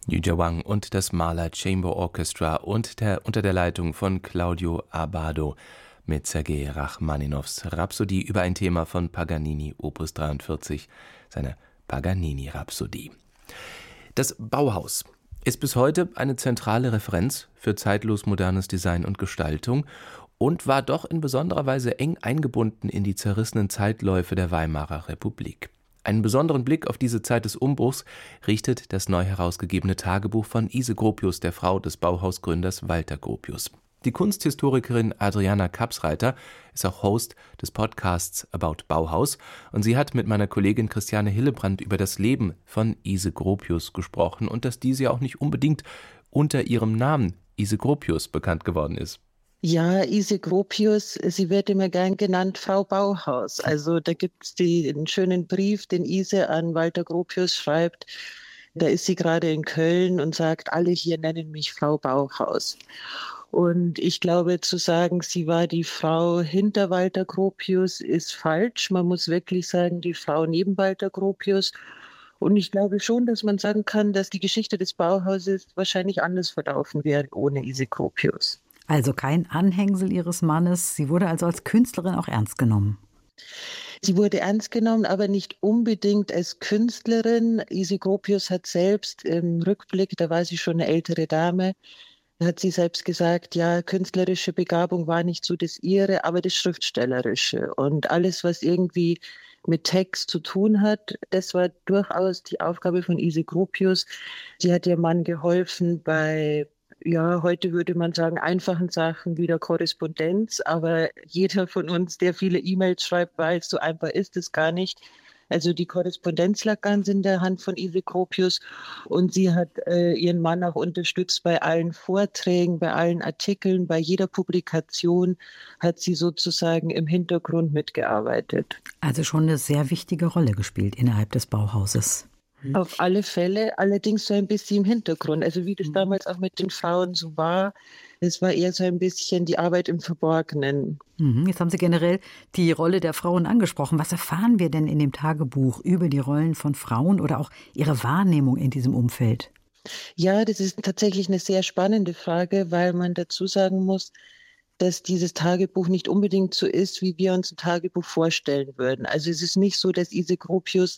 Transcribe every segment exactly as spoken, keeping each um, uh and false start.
Yuja Wang und das Mahler Chamber Orchestra und der, unter der Leitung von Claudio Abbado mit Sergei Rachmaninows Rhapsodie über ein Thema von Paganini, Opus dreiundvierzig, seine Paganini-Rhapsodie. Das Bauhaus ist bis heute eine zentrale Referenz für zeitlos modernes Design und Gestaltung und war doch in besonderer Weise eng eingebunden in die zerrissenen Zeitläufe der Weimarer Republik. Einen besonderen Blick auf diese Zeit des Umbruchs richtet das neu herausgegebene Tagebuch von Ise Gropius, der Frau des Bauhausgründers Walter Gropius. Die Kunsthistorikerin Adriana Kapsreiter ist auch Host des Podcasts About Bauhaus und sie hat mit meiner Kollegin Christiane Hillebrand über das Leben von Ise Gropius gesprochen und dass diese ja auch nicht unbedingt unter ihrem Namen Ise Gropius bekannt geworden ist. Ja, Ise Gropius, sie wird immer gern genannt Frau Bauhaus. Also da gibt es den schönen Brief, den Ise an Walter Gropius schreibt. Da ist sie gerade in Köln und sagt, alle hier nennen mich Frau Bauhaus. Und ich glaube, zu sagen, sie war die Frau hinter Walter Gropius, ist falsch. Man muss wirklich sagen, die Frau neben Walter Gropius. Und ich glaube schon, dass man sagen kann, dass die Geschichte des Bauhauses wahrscheinlich anders verlaufen wäre ohne Ise Gropius. Also kein Anhängsel ihres Mannes. Sie wurde also als Künstlerin auch ernst genommen. Sie wurde ernst genommen, aber nicht unbedingt als Künstlerin. Ise Gropius hat selbst im Rückblick, da war sie schon eine ältere Dame, hat sie selbst gesagt, ja, künstlerische Begabung war nicht so das ihre, aber das Schriftstellerische. Und alles, was irgendwie mit Text zu tun hat, das war durchaus die Aufgabe von Ise Gropius. Sie hat ihrem Mann geholfen bei, ja, heute würde man sagen, einfachen Sachen wie der Korrespondenz, aber jeder von uns, der viele E-Mails schreibt, weiß, so einfach ist es gar nicht. Also die Korrespondenz lag ganz in der Hand von Ise Gropius und sie hat äh, ihren Mann auch unterstützt bei allen Vorträgen, bei allen Artikeln, bei jeder Publikation hat sie sozusagen im Hintergrund mitgearbeitet. Also schon eine sehr wichtige Rolle gespielt innerhalb des Bauhauses. Auf alle Fälle, allerdings so ein bisschen im Hintergrund. Also wie das damals auch mit den Frauen so war, es war eher so ein bisschen die Arbeit im Verborgenen. Jetzt haben Sie generell die Rolle der Frauen angesprochen. Was erfahren wir denn in dem Tagebuch über die Rollen von Frauen oder auch ihre Wahrnehmung in diesem Umfeld? Ja, das ist tatsächlich eine sehr spannende Frage, weil man dazu sagen muss, dass dieses Tagebuch nicht unbedingt so ist, wie wir uns ein Tagebuch vorstellen würden. Also es ist nicht so, dass Ise Gropius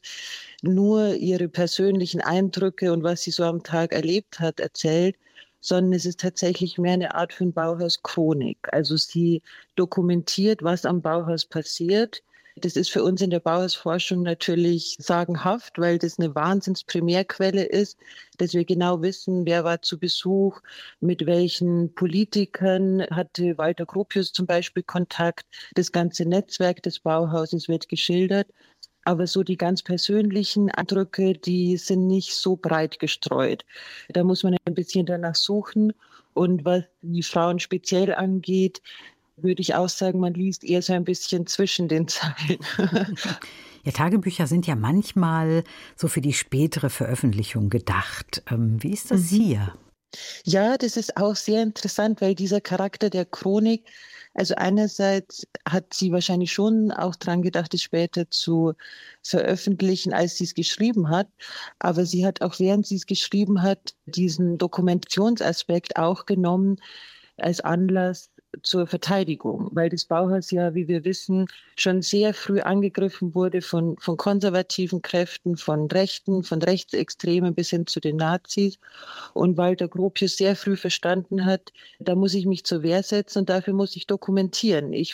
nur ihre persönlichen Eindrücke und was sie so am Tag erlebt hat, erzählt, sondern es ist tatsächlich mehr eine Art von Bauhauschronik. Also sie dokumentiert, was am Bauhaus passiert. Das ist für uns in der Bauhausforschung natürlich sagenhaft, weil das eine Wahnsinns-Primärquelle ist, dass wir genau wissen, wer war zu Besuch, mit welchen Politikern hatte Walter Gropius zum Beispiel Kontakt. Das ganze Netzwerk des Bauhauses wird geschildert. Aber so die ganz persönlichen Eindrücke, die sind nicht so breit gestreut. Da muss man ein bisschen danach suchen. Und was die Frauen speziell angeht, würde ich auch sagen, man liest eher so ein bisschen zwischen den Zeilen. Ja, Tagebücher sind ja manchmal so für die spätere Veröffentlichung gedacht. Ähm, wie ist das mhm. hier? Ja, das ist auch sehr interessant, weil dieser Charakter der Chronik, also einerseits hat sie wahrscheinlich schon auch dran gedacht, es später zu veröffentlichen, als sie es geschrieben hat. Aber sie hat auch, während sie es geschrieben hat, diesen Dokumentationsaspekt auch genommen als Anlass zur Verteidigung, weil das Bauhaus ja, wie wir wissen, schon sehr früh angegriffen wurde von, von konservativen Kräften, von Rechten, von Rechtsextremen bis hin zu den Nazis. Und Walter Gropius sehr früh verstanden hat, da muss ich mich zur Wehr setzen und dafür muss ich dokumentieren. Ich